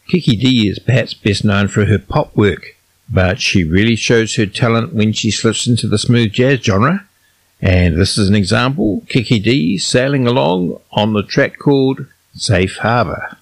Kiki Dee is perhaps best known for her pop work, but she really shows her talent when she slips into the smooth jazz genre. And this is an example, Kiki Dee sailing along on the track called Safe Harbour.